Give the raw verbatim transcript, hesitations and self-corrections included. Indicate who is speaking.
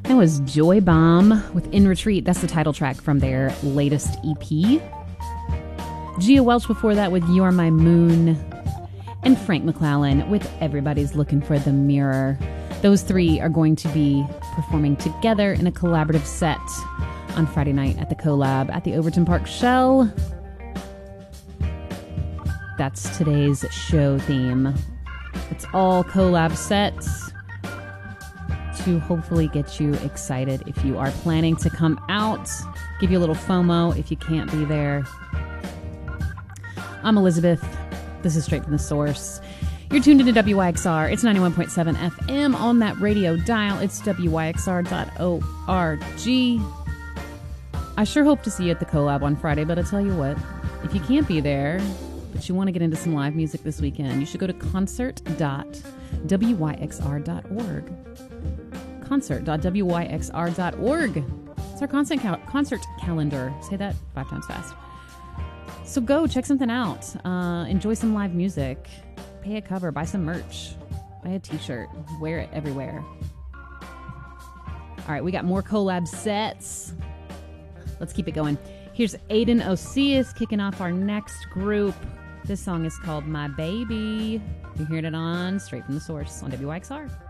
Speaker 1: That was Joy Bomb with In Retreat. That's the title track from their latest E P. Gia Welch before that with You're My Moon. And Frank McClellan with Everybody's Looking for the Mirror. Those three are going to be performing together in a collaborative set on Friday night at the Collab at the Overton Park Shell. That's today's show theme. It's all collab sets to hopefully get you excited if you are planning to come out. Give you a little FOMO if you can't be there. I'm Elizabeth. This is Straight from the Source. You're tuned into W Y X R. It's ninety-one point seven F M on that radio dial. It's W Y X R dot org. I sure hope to see you at the Collab on Friday, but I tell you what, if you can't be there, but you want to get into some live music this weekend, you should go to concert dot W Y X R dot org. concert dot W Y X R dot org. It's our concert, cal- concert calendar. Say that five times fast. So go check something out. Uh, enjoy some live music. Pay a cover. Buy some merch. Buy a t-shirt. Wear it everywhere. All right, we got more collab sets. Let's keep it going. Here's Aiden Osias kicking off our next group. This song is called My Baby. You're hearing it on Straight from the Source on W Y X R.